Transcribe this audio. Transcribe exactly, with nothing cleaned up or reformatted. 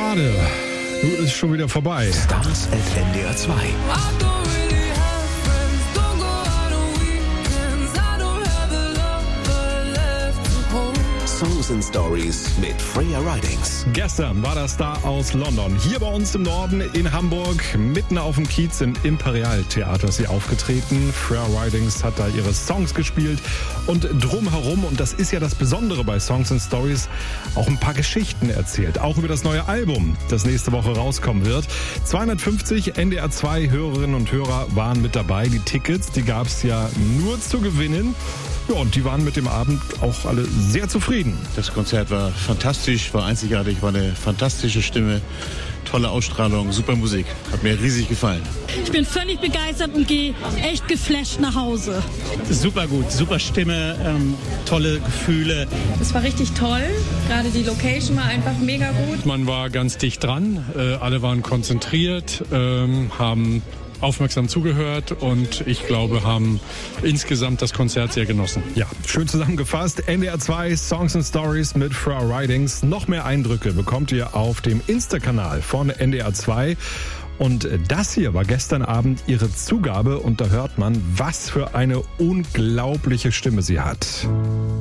schade. Nun ist schon wieder vorbei. Stars at N D R zwei. Songs and Stories mit Freya Ridings. Gestern war das Star aus London. Hier bei uns im Norden in Hamburg, mitten auf dem Kiez im Imperial Theater ist sie aufgetreten. Freya Ridings hat da ihre Songs gespielt und drumherum, und das ist ja das Besondere bei Songs and Stories, auch ein paar Geschichten erzählt. Auch über das neue Album, das nächste Woche rauskommen wird. zweihundertfünfzig N D R zwei Hörerinnen und Hörer waren mit dabei. Die Tickets, die gab es ja nur zu gewinnen. Ja, und die waren mit dem Abend auch alle sehr zufrieden. Das Konzert war fantastisch, war einzigartig, war eine fantastische Stimme, tolle Ausstrahlung, super Musik. Hat mir riesig gefallen. Ich bin völlig begeistert und gehe echt geflasht nach Hause. Super gut, super Stimme, ähm, tolle Gefühle. Es war richtig toll, gerade die Location war einfach mega gut. Man war ganz dicht dran, äh, alle waren konzentriert, ähm, haben aufmerksam zugehört und ich glaube, haben insgesamt das Konzert sehr genossen. Ja, schön zusammengefasst. N D R zwei Songs and Stories mit Freya Ridings. Noch mehr Eindrücke bekommt ihr auf dem Insta-Kanal von N D R zwei. Und das hier war gestern Abend ihre Zugabe und da hört man, was für eine unglaubliche Stimme sie hat.